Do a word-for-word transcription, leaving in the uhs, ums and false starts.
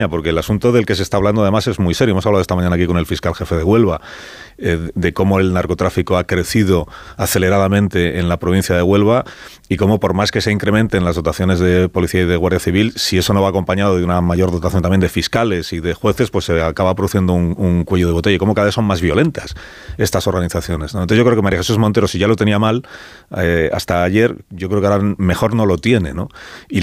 porque el asunto del que se está hablando además es muy serio. Hemos hablado esta mañana aquí con el fiscal jefe de Huelva, eh, de cómo el narcotráfico ha crecido aceleradamente en la provincia de Huelva y cómo por más que se incrementen las dotaciones de policía y de guardia civil, si eso no va acompañado de una mayor dotación también de fiscales y de jueces, pues se acaba produciendo un, un cuello de botella y cómo cada vez son más violentas estas organizaciones, ¿no? Entonces yo creo que María Jesús Montero, si ya lo tenía mal eh, hasta ayer, yo creo que ahora mejor no lo tiene, ¿no? Y